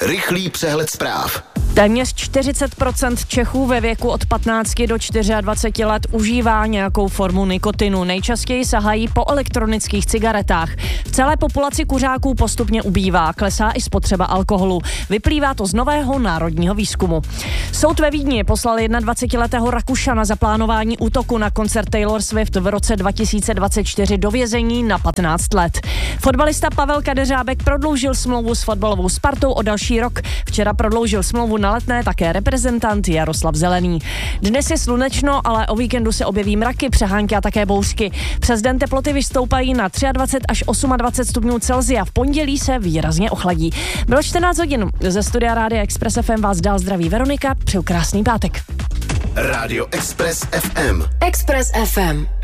Rychlý přehled zpráv. Téměř 40% Čechů ve věku od 15 do 24 let užívá nějakou formu nikotinu. Nejčastěji sahají po elektronických cigaretách. V celé populaci kuřáků postupně ubývá, klesá i spotřeba alkoholu. Vyplývá to z nového národního výzkumu. Soud ve Vídni poslal 21letého Rakušana za plánování útoku na koncert Taylor Swift v roce 2024 do vězení na 15 let. Fotbalista Pavel Kadeřábek prodloužil smlouvu s fotbalovou Spartou o další rok. Včera prodloužil smlouvu na Letné také reprezentant Jaroslav Zelený. Dnes je slunečno, ale o víkendu se objeví mraky, přehánky a také bouřky. Přes den teploty vystoupají na 23 až 28 stupňů Celsia. V pondělí se výrazně ochladí. Bylo 14 hodin. Ze studia Rádia Express FM vás dál zdraví Veronika. Přeju krásný pátek. Rádio Express FM. Express FM.